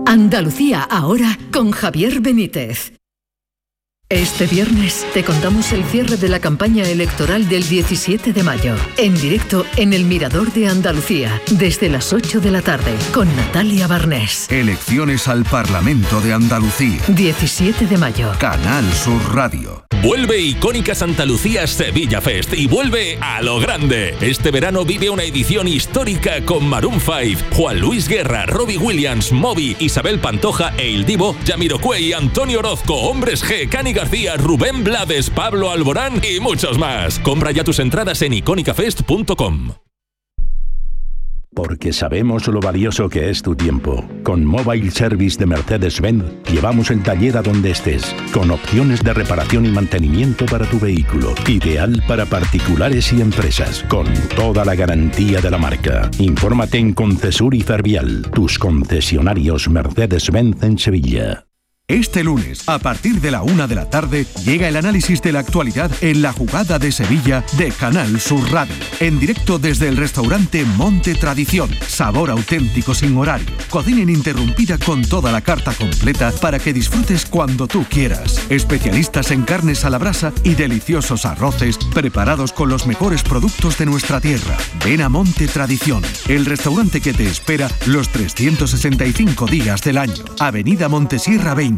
Andalucía ahora con Javier Benítez. Este viernes te contamos el cierre de la campaña electoral del 17 de mayo, en directo en el Mirador de Andalucía, desde las 8 de la tarde, con Natalia Barnés. Elecciones al Parlamento de Andalucía. 17 de mayo. Canal Sur Radio. Vuelve Icónicas Andalucías Sevilla Fest y vuelve a lo grande. Este verano vive una edición histórica con Maroon 5, Juan Luis Guerra, Robbie Williams, Moby, Isabel Pantoja e Il Divo, Jamiroquai, Antonio Orozco, Hombres G, Cani García, Rubén Blades, Pablo Alborán y muchos más. Compra ya tus entradas en icónicafest.com. Porque sabemos lo valioso que es tu tiempo. Con Mobile Service de Mercedes-Benz llevamos el taller a donde estés, con opciones de reparación y mantenimiento para tu vehículo. Ideal para particulares y empresas, con toda la garantía de la marca. Infórmate en Concesur y Fervial, tus concesionarios Mercedes-Benz en Sevilla. Este lunes, a partir de la 1 de la tarde, llega el análisis de la actualidad en La Jugada de Sevilla de Canal Sur Radio. En directo desde el restaurante Monte Tradición. Sabor auténtico sin horario. Cocina ininterrumpida con toda la carta completa para que disfrutes cuando tú quieras. Especialistas en carnes a la brasa y deliciosos arroces preparados con los mejores productos de nuestra tierra. Ven a Monte Tradición, el restaurante que te espera los 365 días del año. Avenida Montesierra 20.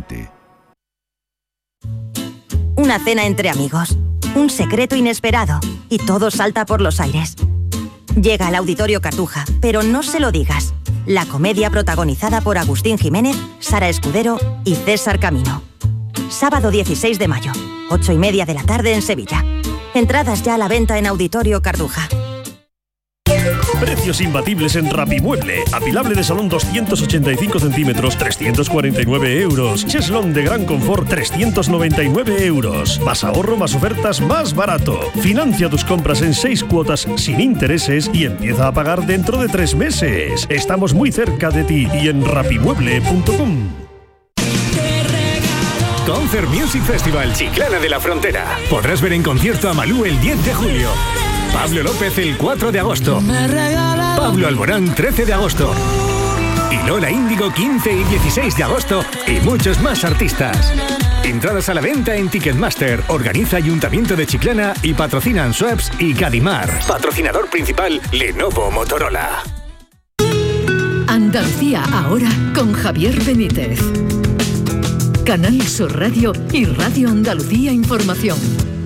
Una cena entre amigos, un secreto inesperado y todo salta por los aires. Llega al Auditorio Cartuja, pero no se lo digas. La comedia protagonizada por Agustín Jiménez, Sara Escudero y César Camino. Sábado 16 de mayo, 8:30 de la tarde en Sevilla. Entradas ya a la venta en Auditorio Cartuja. Precios imbatibles en Rapimueble. Apilable de salón 285 centímetros, 349 euros. Cheslón de gran confort, 399 euros. Más ahorro, más ofertas, más barato. Financia tus compras en 6 cuotas sin intereses y empieza a pagar dentro de 3 meses. Estamos muy cerca de ti y en rapimueble.com. Concert Music Festival Chiclana de la Frontera. Podrás ver en concierto a Malú el 10 de julio. Pablo López el 4 de agosto. Pablo Alborán 13 de agosto. Y Lola Índigo 15 y 16 de agosto. Y muchos más artistas. Entradas a la venta en Ticketmaster. Organiza Ayuntamiento de Chiclana y patrocinan Schweppes y Cadimar. Patrocinador principal Lenovo Motorola. Andalucía ahora con Javier Benítez. Canal Sur Radio y Radio Andalucía Información.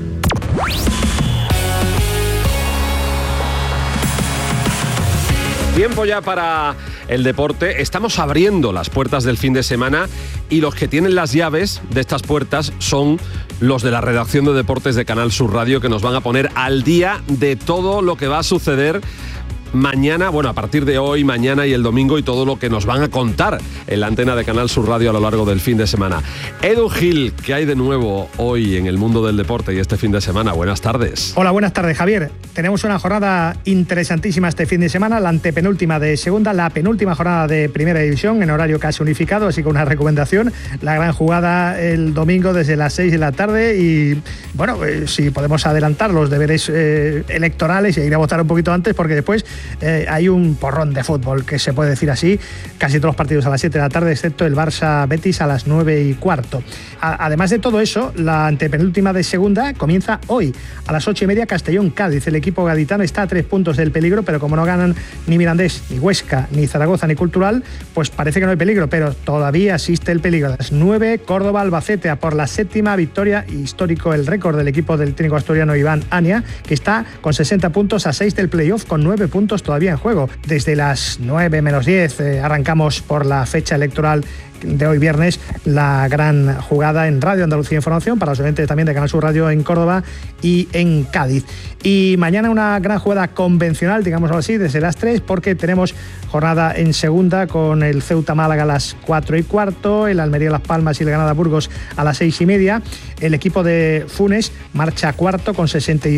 Tiempo ya para el deporte. Estamos abriendo las puertas del fin de semana y los que tienen las llaves de estas puertas son los de la redacción de deportes de Canal Sur Radio, que nos van a poner al día de todo lo que va a suceder mañana, bueno, a partir de hoy, mañana y el domingo, y todo lo que nos van a contar en la antena de Canal Sur Radio a lo largo del fin de semana. Edu Gil, ¿qué hay de nuevo hoy en el mundo del deporte y este fin de semana? Buenas tardes. Hola, buenas tardes, Javier. Tenemos una jornada interesantísima este fin de semana, la antepenúltima de segunda, la penúltima jornada de primera división en horario casi unificado, así que una recomendación, la gran jugada el domingo desde las 6 de la tarde y, bueno, si podemos adelantar los deberes electorales y ir a votar un poquito antes, porque después hay un porrón de fútbol, que se puede decir así, casi todos los partidos a las 7 de la tarde, excepto el Barça-Betis a las 9:15. Además de todo eso, la antepenúltima de segunda comienza hoy, a las 8:30, Castellón-Cádiz. El equipo gaditano está a 3 puntos del peligro, pero como no ganan ni Mirandés, ni Huesca, ni Zaragoza, ni Cultural, pues parece que no hay peligro, pero todavía existe el peligro. A las 9, Córdoba-Albacete, a por la 7ª victoria, histórico el récord del equipo del técnico asturiano Iván Ania, que está con 60 puntos a 6 del playoff, con 9 puntos todavía en juego. Desde las 9 menos 10 arrancamos por la fecha electoral de hoy viernes, la gran jugada en Radio Andalucía Información para los oyentes también de Canal Sur Radio en Córdoba y en Cádiz. Y mañana una gran jugada convencional, digámoslo así, desde las 3, porque tenemos jornada en segunda con el Ceuta Málaga a las 4:15, el Almería Las Palmas y el Granada Burgos a las 6:30. El equipo de Funes marcha cuarto con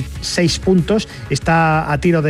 66 puntos, está a tiro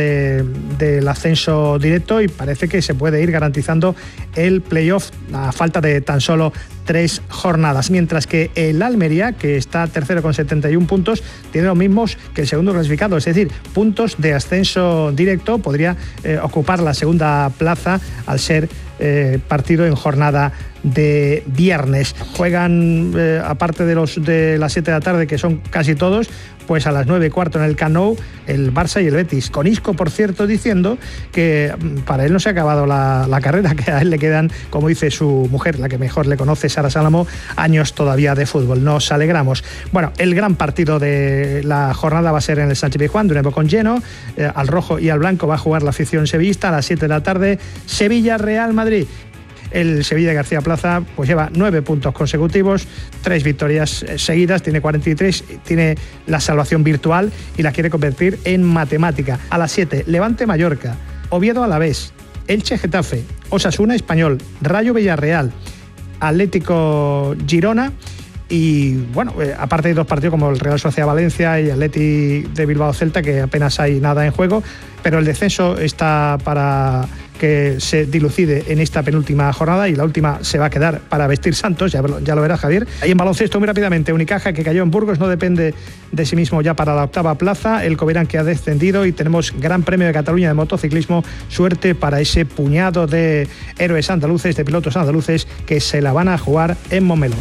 del ascenso directo y parece que se puede ir garantizando el playoff a falta de tan solo 3 jornadas, mientras que el Almería, que está tercero con 71 puntos, tiene los mismos que el segundo clasificado, es decir, puntos de ascenso directo, podría ocupar la segunda plaza al ser partido en jornada de viernes. Juegan, aparte de las 7 de la tarde, que son casi todos, pues a las 9:15 en el Camp Nou, el Barça y el Betis. Con Isco, por cierto, diciendo que para él no se ha acabado la carrera, que a él le quedan, como dice su mujer, la que mejor le conoce, Sara Salamo, años todavía de fútbol. Nos alegramos. Bueno, el gran partido de la jornada va a ser en el Sánchez Pizjuán, de nuevo con lleno. Al rojo y al blanco va a jugar la afición sevillista a las 7 de la tarde. Sevilla-Real Madrid. El Sevilla de García Plaza pues lleva 9 puntos consecutivos, 3 victorias seguidas, tiene 43, tiene la salvación virtual y la quiere convertir en matemática. A las 7, Levante Mallorca, Oviedo Alavés, Elche Getafe, Osasuna Español, Rayo Villarreal, Atlético Girona. Y bueno, aparte hay 2 partidos como el Real Sociedad Valencia y Atleti de Bilbao Celta, que apenas hay nada en juego, pero el descenso está para que se dilucide en esta penúltima jornada y la última se va a quedar para vestir santos, ya lo verás, Javier. Ahí en baloncesto, muy rápidamente, Unicaja, que cayó en Burgos, no depende de sí mismo ya para la 8ª plaza, el Covirán, que ha descendido, y tenemos Gran Premio de Cataluña de motociclismo. Suerte para ese puñado de héroes andaluces, de pilotos andaluces, que se la van a jugar en Montmeló.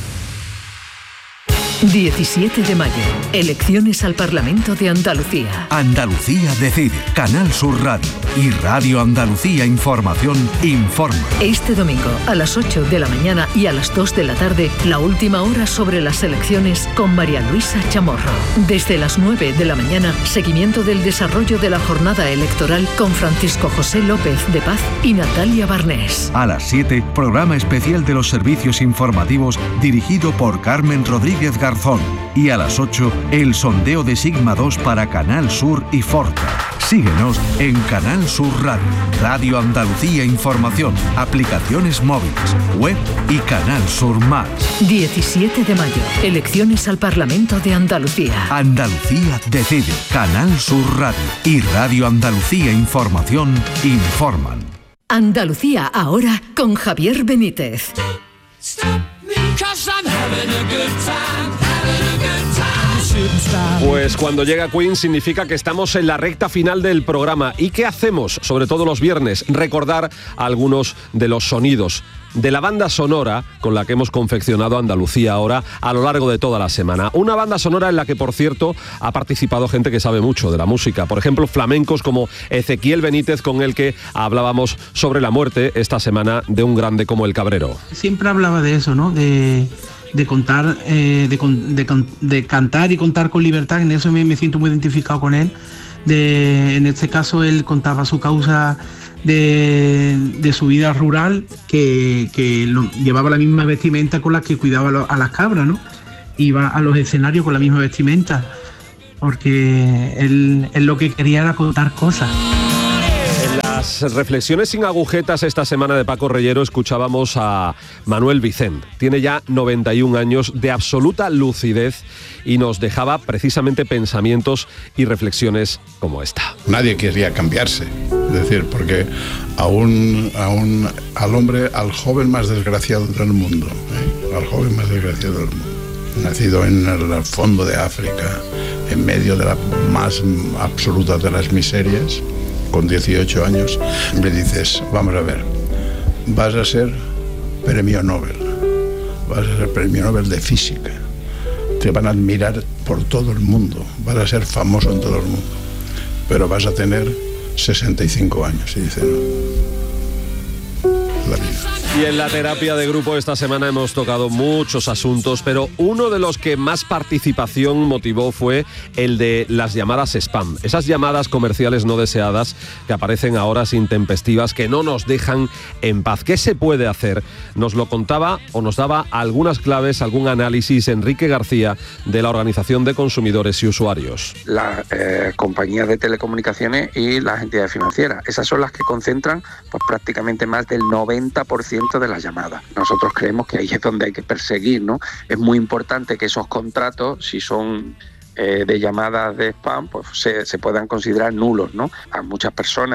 17 de mayo, elecciones al Parlamento de Andalucía. Andalucía decide. Canal Sur Radio y Radio Andalucía Información informa. Este domingo a las 8 de la mañana y a las 2 de la tarde, la última hora sobre las elecciones con María Luisa Chamorro. Desde las 9 de la mañana, seguimiento del desarrollo de la jornada electoral con Francisco José López de Paz y Natalia Barnés. A las 7, programa especial de los servicios informativos dirigido por Carmen Rodríguez Garzón. Y a las 8, el sondeo de Sigma 2 para Canal Sur y Forta. Síguenos en Canal Sur Radio, Radio Andalucía Información, aplicaciones móviles, web y Canal Sur Más. 17 de mayo, elecciones al Parlamento de Andalucía. Andalucía decide. Canal Sur Radio y Radio Andalucía Información informan. Andalucía ahora con Javier Benítez. Pues cuando llega Queen significa que estamos en la recta final del programa. ¿Y qué hacemos? Sobre todo los viernes, recordar algunos de los sonidos de la banda sonora con la que hemos confeccionado Andalucía ahora a lo largo de toda la semana. Una banda sonora en la que, por cierto, ha participado gente que sabe mucho de la música. Por ejemplo, flamencos como Ezequiel Benítez, con el que hablábamos sobre la muerte esta semana de un grande como El Cabrero. Siempre hablaba de eso, ¿no? De contar, de cantar y contar con libertad. En eso me siento muy identificado con él. En este caso, él contaba su causa de su vida rural, que llevaba la misma vestimenta con la que cuidaba a las cabras, ¿no? Iba a los escenarios con la misma vestimenta, porque él lo que quería era contar cosas. En las reflexiones sin agujetas esta semana de Paco Reyero escuchábamos a Manuel Vicent. Tiene ya 91 años de absoluta lucidez y nos dejaba precisamente pensamientos y reflexiones como esta. Nadie quería cambiarse, es decir, porque al hombre, al joven más desgraciado del mundo, al joven más desgraciado del mundo, nacido en el fondo de África, en medio de la más absoluta de las miserias, con 18 años, le dices, vamos a ver, vas a ser premio Nobel, vas a ser premio Nobel de física, te van a admirar por todo el mundo, vas a ser famoso en todo el mundo, pero vas a tener 65 años, y dice, no, la vida. Y en la terapia de grupo esta semana hemos tocado muchos asuntos, pero uno de los que más participación motivó fue el de las llamadas spam. Esas llamadas comerciales no deseadas que aparecen a horas intempestivas, que no nos dejan en paz. ¿Qué se puede hacer? Nos lo contaba o nos daba algunas claves, algún análisis Enrique García, de la Organización de Consumidores y Usuarios. Las compañías de telecomunicaciones y las entidades financieras. Esas son las que concentran pues, prácticamente más del 90% de las llamadas. Nosotros creemos que ahí es donde hay que perseguir, ¿no? Es muy importante que esos contratos, si son de llamadas de spam, pues se puedan considerar nulos, ¿no? A muchas personas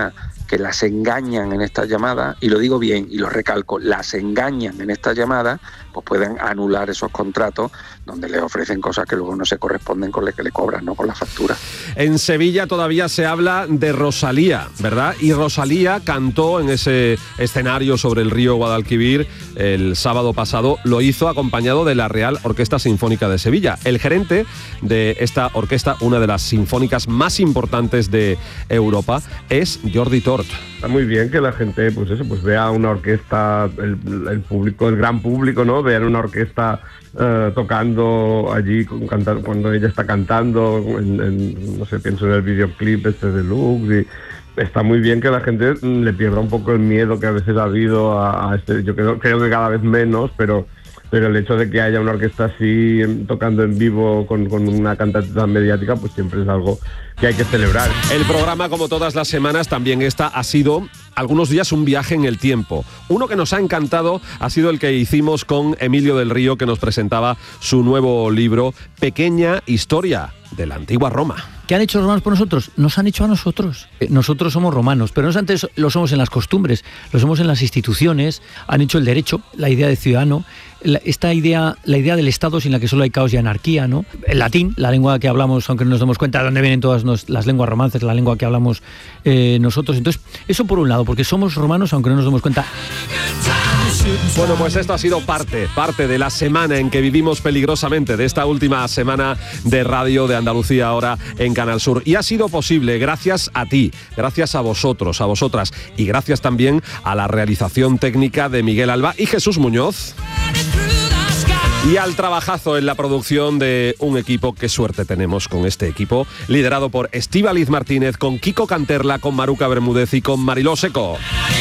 que las engañan en estas llamadas, y lo digo bien y lo recalco, las engañan en estas llamadas, pues pueden anular esos contratos donde les ofrecen cosas que luego no se corresponden con lo que le cobran, no con la factura. En Sevilla todavía se habla de Rosalía, ¿verdad? Y Rosalía cantó en ese escenario sobre el río Guadalquivir el sábado pasado, lo hizo acompañado de la Real Orquesta Sinfónica de Sevilla. El gerente de esta orquesta, una de las sinfónicas más importantes de Europa, es Jordi Tort. Está muy bien que la gente pues vea una orquesta, el público, el gran público, ¿no? Vean una orquesta tocando allí cuando ella está cantando, no sé, pienso en el videoclip este de Lux, y está muy bien que la gente le pierda un poco el miedo que a veces ha habido a este, yo creo que cada vez menos, pero el hecho de que haya una orquesta así tocando en vivo con una cantante tan mediática, pues siempre es algo que hay que celebrar. El programa, como todas las semanas, también ha sido algunos días un viaje en el tiempo. Uno que nos ha encantado ha sido el que hicimos con Emilio del Río, que nos presentaba su nuevo libro, Pequeña Historia de la Antigua Roma. ¿Qué han hecho los romanos por nosotros? Nos han hecho a nosotros. Nosotros somos romanos, pero no solamente lo somos en las costumbres, lo somos en las instituciones, han hecho el derecho, la idea de ciudadano, la idea del Estado sin la que solo hay caos y anarquía, ¿no? El latín, la lengua que hablamos, aunque no nos demos cuenta de dónde vienen todas las lenguas romances, la lengua que hablamos nosotros. Entonces, eso por un lado, porque somos romanos aunque no nos demos cuenta. Bueno, pues esto ha sido parte de la semana en que vivimos peligrosamente, de esta última semana de Radio de Andalucía ahora en Canal Sur. Y ha sido posible gracias a ti, gracias a vosotros, a vosotras, y gracias también a la realización técnica de Miguel Alba y Jesús Muñoz. Y al trabajazo en la producción de un equipo, qué suerte tenemos con este equipo, liderado por Estíbaliz Martínez, con Kiko Canterla, con Maruca Bermúdez y con Mariló Seco.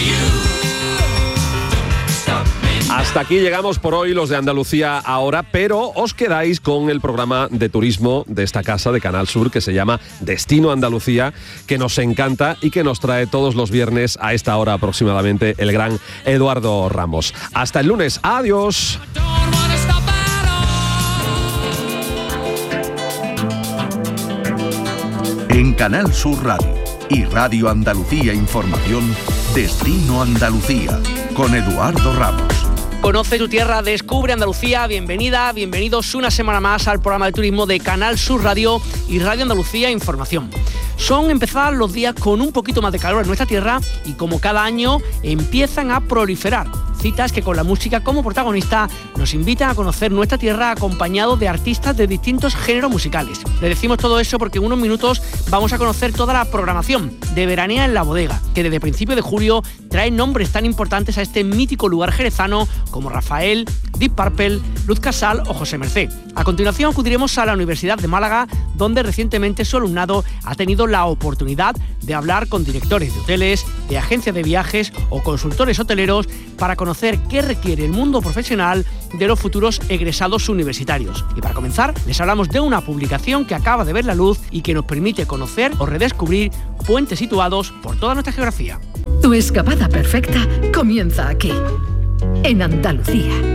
Hasta aquí llegamos por hoy los de Andalucía ahora, pero os quedáis con el programa de turismo de esta casa de Canal Sur que se llama Destino Andalucía, que nos encanta y que nos trae todos los viernes a esta hora aproximadamente el gran Eduardo Ramos. Hasta el lunes, adiós. En Canal Sur Radio y Radio Andalucía Información, Destino Andalucía, con Eduardo Ramos. Conoce tu tierra, descubre Andalucía. Bienvenida, bienvenidos una semana más al programa de turismo de Canal Sur Radio y Radio Andalucía Información. Son empezados los días con un poquito más de calor en nuestra tierra y como cada año empiezan a proliferar citas que con la música como protagonista nos invitan a conocer nuestra tierra acompañados de artistas de distintos géneros musicales. Le decimos todo eso porque en unos minutos vamos a conocer toda la programación de Veranea en la Bodega, que desde principios de julio trae nombres tan importantes a este mítico lugar jerezano como Rafael, Deep Purple, Luz Casal o José Mercé. A continuación acudiremos a la Universidad de Málaga, donde recientemente su alumnado ha tenido la oportunidad de hablar con directores de hoteles, de agencias de viajes o consultores hoteleros para conocer qué requiere el mundo profesional de los futuros egresados universitarios. Y para comenzar, les hablamos de una publicación que acaba de ver la luz y que nos permite conocer o redescubrir puentes situados por toda nuestra geografía. Tu escapada perfecta comienza aquí, en Andalucía.